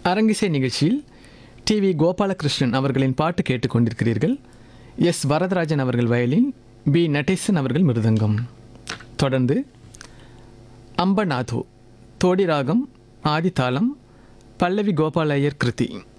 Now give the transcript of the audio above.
அரங்கிசை நிகழ்ச்சியில் டிவி கோபாலகிருஷ்ணன் அவர்களின் பாட்டு கேட்டுக்கொண்டிருக்கிறீர்கள். எஸ் வரதராஜன் அவர்கள் வயலின், பி நடேசன் அவர்கள் மிருதங்கம். தொடர்ந்து அம்பநாதோ தோடி ராகம், ஆதிதாளம், பல்லவி கோபால ஐயர் கிருதி.